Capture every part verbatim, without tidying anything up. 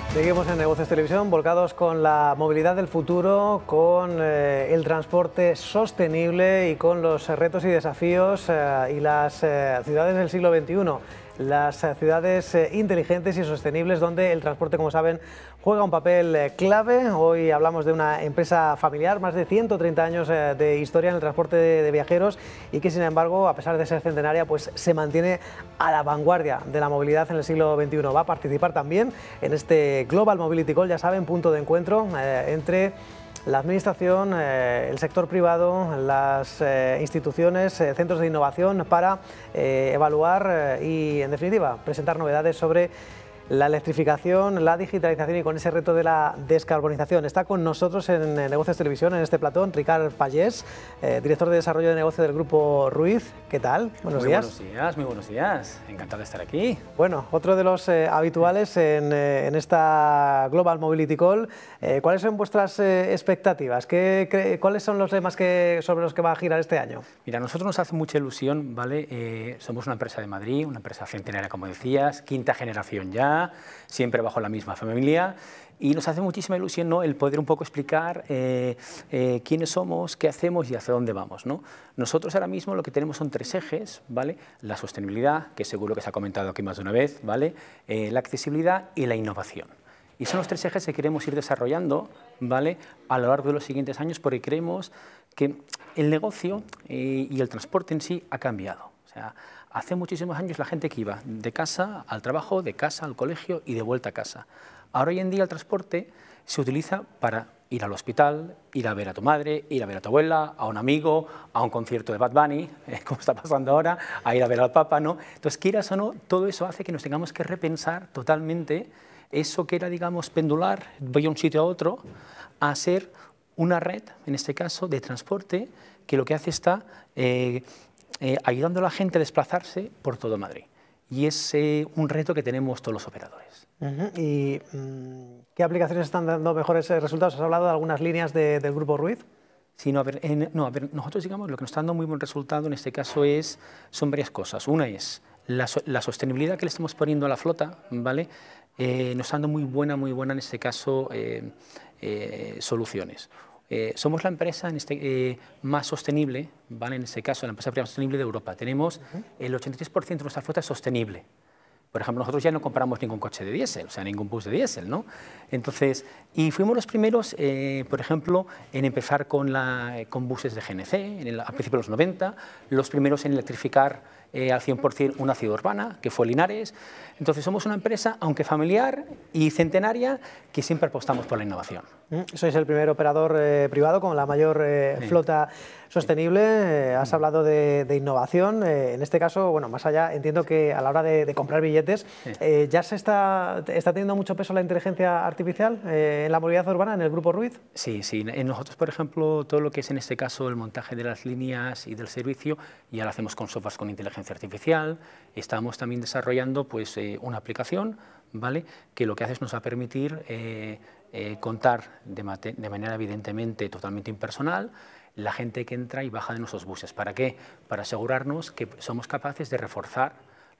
Seguimos en Negocios Televisión, volcados con la movilidad del futuro, con eh, el transporte sostenible y con los retos y desafíos eh, y las eh, ciudades del siglo veintiuno. Las eh, ciudades eh, inteligentes y sostenibles donde el transporte, como saben, juega un papel eh, clave. Hoy hablamos de una empresa familiar, más de ciento treinta años eh, de historia en el transporte de, de viajeros y que, sin embargo, a pesar de ser centenaria, pues se mantiene a la vanguardia de la movilidad en el siglo veintiuno. Va a participar también en este Global Mobility Call, ya saben, punto de encuentro eh, entre la administración, eh, el sector privado, las eh, instituciones, eh, centros de innovación para eh, evaluar eh, y, en definitiva, presentar novedades sobre la electrificación, la digitalización y con ese reto de la descarbonización. Está con nosotros en Negocios Televisión, en este platón, Ricard Pagès, eh, director de desarrollo de negocio del Grupo Ruiz. ¿Qué tal? Buenos muy días. Buenos días, muy buenos días. Encantado de estar aquí. Bueno, otro de los eh, habituales en, eh, en esta Global Mobility Call. Eh, ¿Cuáles son vuestras eh, expectativas? ¿Qué, qué, ¿Cuáles son los temas que, sobre los que va a girar este año? Mira, a nosotros nos hace mucha ilusión, ¿vale? Eh, somos una empresa de Madrid, una empresa centenaria, como decías, quinta generación ya, siempre bajo la misma familia, y nos hace muchísima ilusión, ¿no?, el poder un poco explicar eh, eh, quiénes somos, qué hacemos y hacia dónde vamos, ¿no? Nosotros ahora mismo lo que tenemos son tres ejes, ¿vale? La sostenibilidad, que seguro que se ha comentado aquí más de una vez, ¿vale? Eh, la accesibilidad y la innovación. Y son los tres ejes que queremos ir desarrollando, ¿vale?, a lo largo de los siguientes años, porque creemos que el negocio eh, y el transporte en sí ha cambiado. O sea, hace muchísimos años la gente que iba de casa al trabajo, de casa al colegio y de vuelta a casa. Ahora hoy en día el transporte se utiliza para ir al hospital, ir a ver a tu madre, ir a ver a tu abuela, a un amigo, a un concierto de Bad Bunny, eh, como está pasando ahora, a ir a ver al Papa, ¿no? Entonces, quieras o no, todo eso hace que nos tengamos que repensar totalmente eso que era, digamos, pendular, voy a un sitio a otro, a ser una red, en este caso, de transporte, que lo que hace está eh, eh, ayudando a la gente a desplazarse por todo Madrid. Y es eh, un reto que tenemos todos los operadores. Uh-huh. ¿Y mmm, qué aplicaciones están dando mejores resultados? ¿Has hablado de algunas líneas de, del Grupo Ruiz? Sí, no a, ver, en, no, a ver, nosotros, digamos, lo que nos está dando muy buen resultado en este caso es, son varias cosas. Una es la, la sostenibilidad que le estamos poniendo a la flota, ¿vale? Eh, nos está dando muy buena, muy buena, en este caso, eh, eh, soluciones. Eh, somos la empresa en este, eh, más sostenible, ¿vale? En este caso, la empresa privada sostenible de Europa. Tenemos uh-huh. el ochenta y tres por ciento de nuestra flota es sostenible. Por ejemplo, nosotros ya no compramos ningún coche de diésel, o sea, ningún bus de diésel, ¿no? Entonces, y fuimos los primeros, eh, por ejemplo, en empezar con, la, con buses de G N C, en el, a principios de los noventa, los primeros en electrificar eh, al cien por cien una ciudad urbana, que fue Linares. Entonces, somos una empresa, aunque familiar y centenaria, que siempre apostamos por la innovación. Sois el primer operador eh, privado con la mayor eh, sí. flota sostenible. Eh, has hablado de, de innovación. Eh, en este caso, bueno, más allá, entiendo que a la hora de, de comprar billetes, sí. eh, ¿ya se está, está teniendo mucho peso la inteligencia artificial eh, en la movilidad urbana, en el Grupo Ruiz? Sí, sí. En nosotros, por ejemplo, todo lo que es en este caso el montaje de las líneas y del servicio, ya lo hacemos con softwares con inteligencia artificial. Estamos también desarrollando pues, eh, una aplicación, ¿vale?, que lo que hace es nos va a permitir eh, eh, contar de, de manera evidentemente totalmente impersonal la gente que entra y baja de nuestros buses. ¿Para qué? Para asegurarnos que somos capaces de reforzar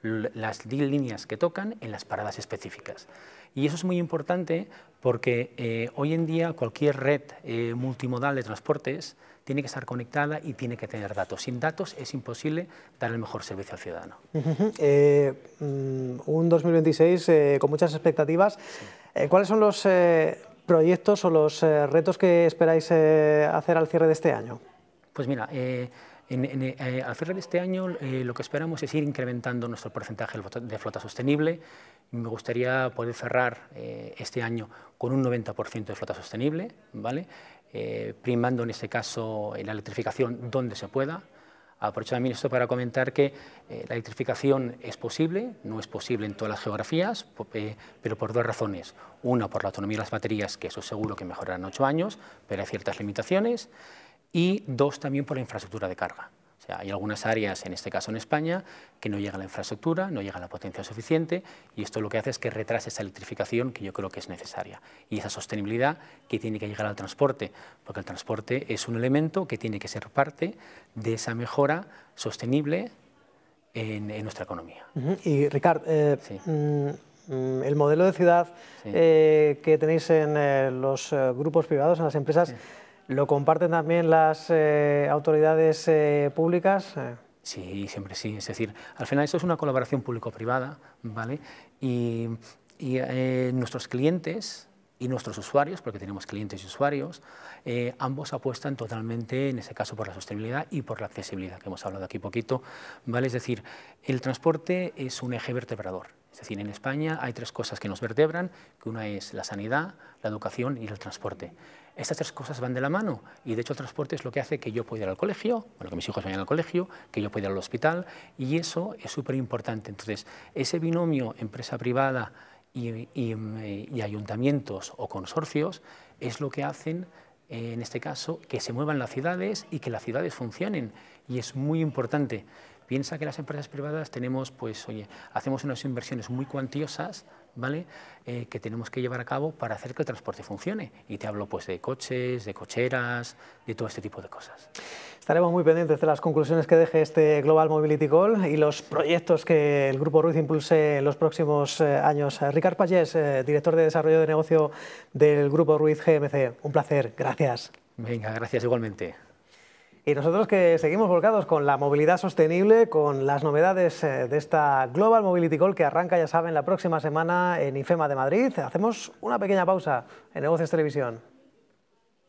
las líneas que tocan en las paradas específicas. Y eso es muy importante porque eh, hoy en día cualquier red eh, multimodal de transportes tiene que estar conectada y tiene que tener datos. Sin datos es imposible dar el mejor servicio al ciudadano. Uh-huh. eh, un dos mil veintiséis eh, con muchas expectativas. Sí. Eh, ¿Cuáles son los eh, proyectos o los eh, retos que esperáis eh, hacer al cierre de este año? Pues mira, eh, en, en, eh, al cierre de este año eh, lo que esperamos es ir incrementando nuestro porcentaje de flota sostenible. Me gustaría poder cerrar eh, este año con un noventa por ciento de flota sostenible, ¿vale? Eh, primando en este caso en la electrificación donde se pueda. Aprovecho también esto para comentar que eh, la electrificación es posible, no es posible en todas las geografías, eh, pero por dos razones. Una, por la autonomía de las baterías, que eso seguro que mejorará en ocho años, pero hay ciertas limitaciones. Y dos, también por la infraestructura de carga. O sea, hay algunas áreas, en este caso en España, que no llega la infraestructura, no llega la potencia suficiente, y esto lo que hace es que retrase esa electrificación que yo creo que es necesaria. Y esa sostenibilidad que tiene que llegar al transporte, porque el transporte es un elemento que tiene que ser parte de esa mejora sostenible en, en nuestra economía. Uh-huh. Y Ricard, eh, sí. mmm, mm, el modelo de ciudad sí. eh, que tenéis en eh, los eh, grupos privados, en las empresas, sí. ¿lo comparten también las eh, autoridades eh, públicas? Sí, siempre sí. Es decir, al final esto es una colaboración público-privada, ¿vale? Y, y eh, nuestros clientes y nuestros usuarios, porque tenemos clientes y usuarios, eh, ambos apuestan totalmente, en ese caso, por la sostenibilidad y por la accesibilidad, que hemos hablado aquí poquito, ¿vale? Es decir, el transporte es un eje vertebrador. Es decir, en España hay tres cosas que nos vertebran, que una es la sanidad, la educación y el transporte. Estas tres cosas van de la mano y, de hecho, el transporte es lo que hace que yo pueda ir al colegio, bueno, que mis hijos vayan al colegio, que yo pueda ir al hospital, y eso es súper importante. Entonces, ese binomio empresa privada y, y, y ayuntamientos o consorcios es lo que hacen, eh, en este caso, que se muevan las ciudades y que las ciudades funcionen, y es muy importante. Piensa que las empresas privadas tenemos, pues, oye, hacemos unas inversiones muy cuantiosas, ¿vale? Eh, que tenemos que llevar a cabo para hacer que el transporte funcione. Y te hablo, pues, de coches, de cocheras, de todo este tipo de cosas. Estaremos muy pendientes de las conclusiones que deje este Global Mobility Call y los proyectos que el Grupo Ruiz impulse en los próximos eh, años. Ricard Pagès, eh, director de Desarrollo de Negocio del Grupo Ruiz G M C. Un placer. Gracias. Venga, gracias igualmente. Y nosotros que seguimos volcados con la movilidad sostenible, con las novedades de esta Global Mobility Call que arranca, ya saben, la próxima semana en IFEMA de Madrid. Hacemos una pequeña pausa en Negocios Televisión.